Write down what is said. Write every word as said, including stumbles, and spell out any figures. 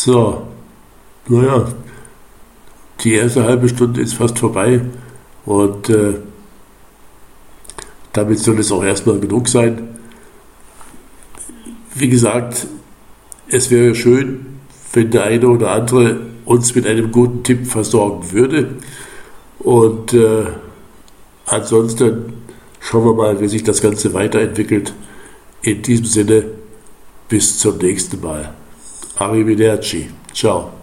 So, naja, die erste halbe Stunde ist fast vorbei und äh, damit soll es auch erstmal genug sein. Wie gesagt, es wäre schön, wenn der eine oder andere uns mit einem guten Tipp versorgen würde. Und äh, ansonsten schauen wir mal, wie sich das Ganze weiterentwickelt. In diesem Sinne, bis zum nächsten Mal. Arrivederci. Ciao.